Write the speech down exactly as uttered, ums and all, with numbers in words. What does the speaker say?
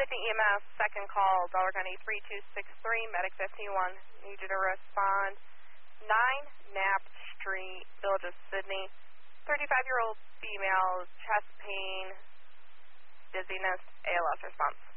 fifty E M S, second call, Dollar County three two six three, Medic fifty-one. Need you to respond. nine Knapp Street, Village of Sydney. thirty-five-year-old female, chest pain, dizziness, A L S response.